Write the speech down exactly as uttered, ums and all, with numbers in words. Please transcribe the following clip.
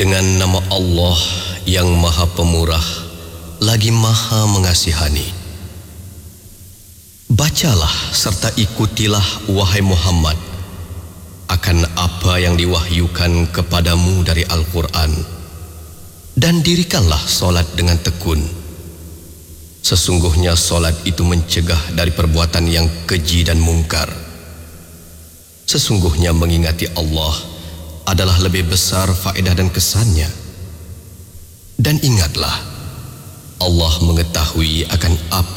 Dengan nama Allah yang Maha Pemurah lagi Maha Mengasihani. Bacalah serta ikutilah wahai Muhammad akan apa yang diwahyukan kepadamu dari Al-Quran, dan dirikanlah solat dengan tekun. Sesungguhnya solat itu mencegah dari perbuatan yang keji dan mungkar. Sesungguhnya mengingati Allah adalah lebih besar faedah dan kesannya. Dan ingatlah, Allah mengetahui akan apa